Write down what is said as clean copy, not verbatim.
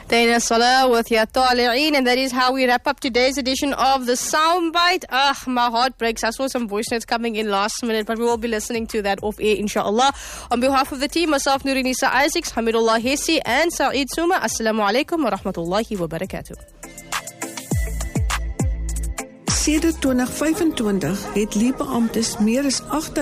Dana Salah with Ya Tali'een, and that is how we wrap up today's edition of the Soundbite. My heart breaks. I saw some voice notes coming in last minute, but we will be listening to that off air, inshallah. On behalf of the team, myself, Nurinisa Isaacs, Hamidullah Hesi, and Saeed Suma, Assalamu alaikum wa rahmatullahi wa barakatuh. Sedert 2025 het leerbeamptes meer as 8